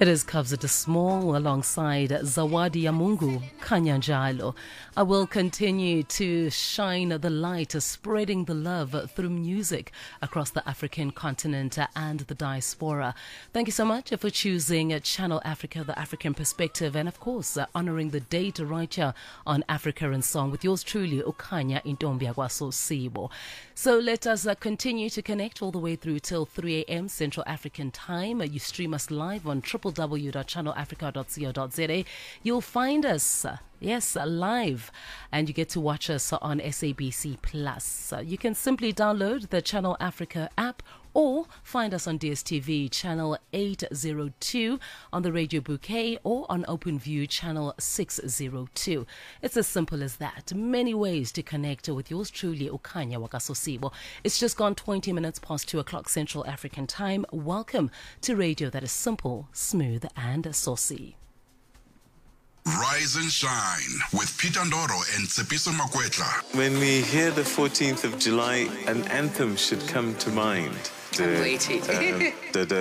It is Kabza De Small alongside Zawadi ya Mungu, Kanyanjalo. I will continue to shine the light, spreading the love through music across the African continent and the diaspora. Thank you so much for choosing Channel Africa, the African perspective, and of course, honoring the date right here on Africa in Song with yours truly, Ukanya Intombia Sibo. So let us continue to connect all the way through till 3 a.m. Central African time. You stream us live on www.channelafrica.co.za. You'll find us, yes, live, and you get to watch us on SABC Plus. You can simply download the Channel Africa app or find us on DSTV channel 802, on the Radio Bouquet, or on OpenView channel 602. It's as simple as that. Many ways to connect with yours truly, Ukanya Wakasosibo. It's just gone 20 minutes past 2 o'clock Central African time. Welcome to radio that is simple, smooth, and saucy. Rise and shine with Peter Ndoro and Tsepiso Makwetla. When we hear the 14th of July, an anthem should come to mind. I'm waiting. Okay.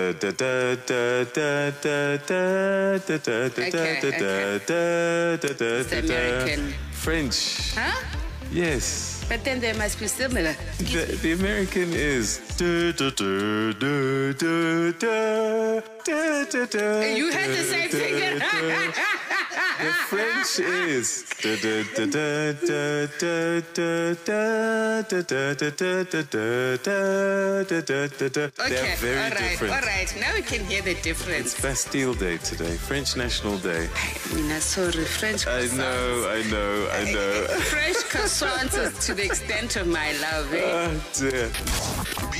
It's American. French. Huh? Yes. But then they must be similar. The American is. You had the same thing. The French is. They're very different. All right. Now we can hear the difference. It's Bastille Day today, French National Day. Sorry, French croissants. I know. French croissants is to the extent of my love. Eh? Oh dear. Be